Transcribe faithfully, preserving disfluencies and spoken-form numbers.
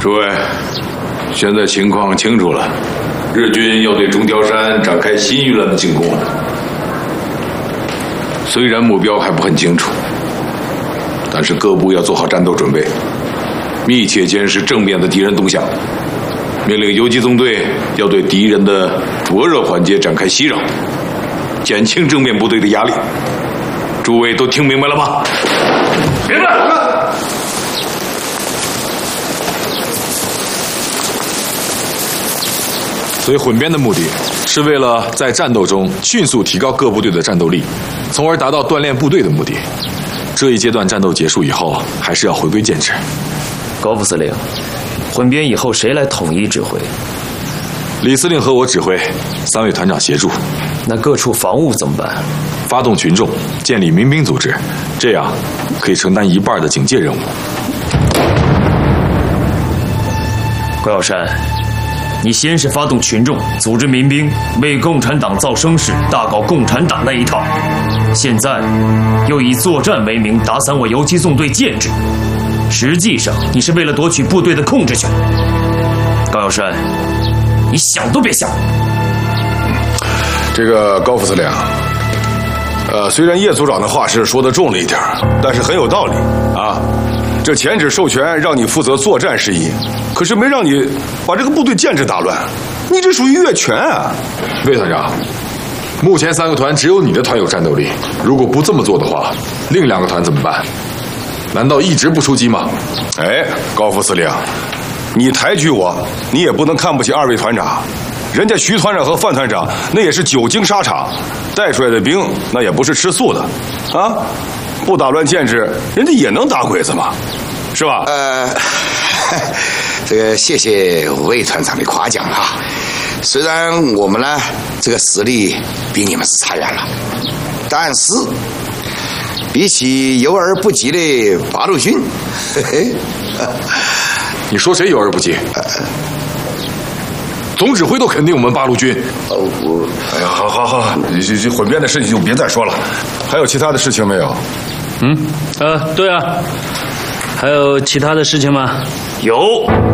诸位，现在情况清楚了，日军要对中条山展开新一轮的进攻。虽然目标还不很清楚，但是各部要做好战斗准备，密切监视正面的敌人动向。命令游击纵队要对敌人的灼热环节展开袭扰，减轻正面部队的压力。诸位都听明白了吗？明白。 所以混编的目的是为了在战斗中迅速提高各部队的战斗力，从而达到锻炼部队的目的。这一阶段战斗结束以后，还是要回归建制。 高副司令，混编以后谁来统一指挥？ 李司令和我指挥，三位团长协助。 那各处防务怎么办？ 发动群众，建立民兵组织，这样可以承担一半的警戒任务。 高耀山，你先是发动群众，组织民兵，为共产党造声势，大搞共产党那一套。现在又以作战为名打散我游击纵队建制，实际上你是为了夺取部队的控制权。高耀山，你想都别想。 这个高副司令，呃，虽然叶组长的话是说的重了一点，但是很有道理啊。这前指授权让你负责作战事宜，可是没让你把这个部队建制打乱，你这属于越权啊！ 魏团长，目前三个团只有你的团有战斗力，如果不这么做的话，另两个团怎么办？难道一直不出击吗？ 哎，高副司令，你抬举我，你也不能看不起二位团长。人家徐团长和范团长那也是久经沙场，带出来的兵那也不是吃素的，啊，不打乱建制，人家也能打鬼子嘛，是吧？ 呃，这个谢谢魏团长的夸奖哈。虽然我们呢这个实力比你们是差远了，但是比起有而不及的八路军，嘿嘿， 你说谁有而不及？呃总指挥都肯定我们八路军。 呃，我，哎呀，好好好，这这混编的事情就别再说了。还有其他的事情没有？ 嗯，呃，对啊，还有其他的事情吗？ 有。